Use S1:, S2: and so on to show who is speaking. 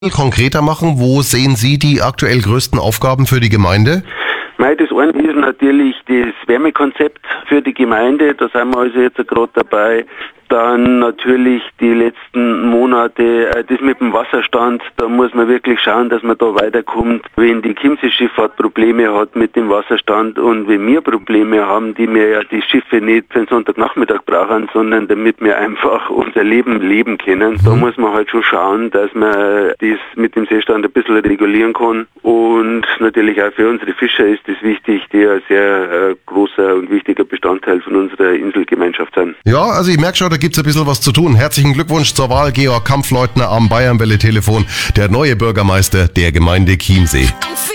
S1: konkreter machen, wo sehen Sie die aktuell größten Aufgaben für die Gemeinde?
S2: Das eine ist natürlich das Wärmekonzept für die Gemeinde, da sind wir also jetzt gerade dabei. Dann natürlich die letzten Monate, das mit dem Wasserstand, da muss man wirklich schauen, dass man da weiterkommt. Wenn die Chiemsee-Schifffahrt Probleme hat mit dem Wasserstand und wenn wir Probleme haben, die wir ja die Schiffe nicht für den Sonntagnachmittag brauchen, sondern damit wir einfach unser Leben leben können, da muss man halt schon schauen, dass man das mit dem Seestand ein bisschen regulieren kann. Und natürlich auch für unsere Fischer ist das wichtig, die ein sehr großer und wichtiger Bestandteil von unserer Inselgemeinschaft sind.
S1: Ja, also ich merke schon, da gibt's ein bisschen was zu tun. Herzlichen Glückwunsch zur Wahl, Georg Kampfleutner am Bayernwelle-Telefon, der neue Bürgermeister der Gemeinde Chiemsee.